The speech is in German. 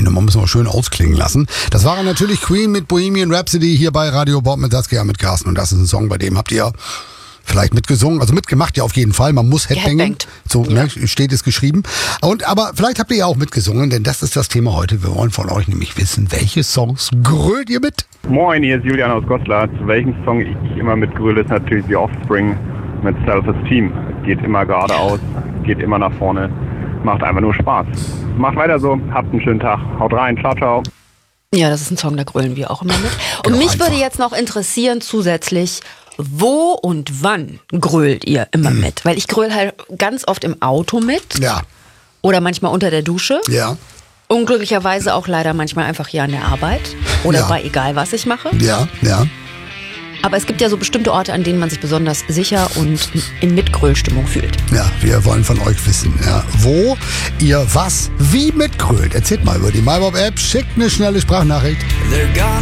Die Nummer müssen wir schön ausklingen lassen. Das war natürlich Queen mit Bohemian Rhapsody hier bei Radio Bob mit Saskia mit Carsten. Und das ist ein Song, bei dem habt ihr vielleicht mitgesungen, also mitgemacht ja auf jeden Fall. Man muss Headbangen. So steht es geschrieben. Aber vielleicht habt ihr ja auch mitgesungen, denn das ist das Thema heute. Wir wollen von euch nämlich wissen, welche Songs grölt ihr mit? Moin, hier ist Julian aus Goslar. Zu welchem Song ich immer mitgröle, ist natürlich The Offspring mit Self-Esteem. Geht immer geradeaus, geht immer nach vorne, macht einfach nur Spaß. Macht weiter so, habt einen schönen Tag. Haut rein, ciao, ciao. Ja, das ist ein Song, da grölen wir auch immer mit. Und mich würde jetzt noch interessieren zusätzlich, wo und wann grölt ihr immer mit? Weil ich gröle halt ganz oft im Auto mit. Ja. Oder manchmal unter der Dusche. Ja. Unglücklicherweise auch leider manchmal einfach hier an der Arbeit. Oder bei egal, was ich mache. Ja, ja. Aber es gibt ja so bestimmte Orte, an denen man sich besonders sicher und in Mitgrölstimmung fühlt. Ja, wir wollen von euch wissen, wo ihr was wie mitgrölt. Erzählt mal über die MyBob-App, schickt eine schnelle Sprachnachricht. They're gonna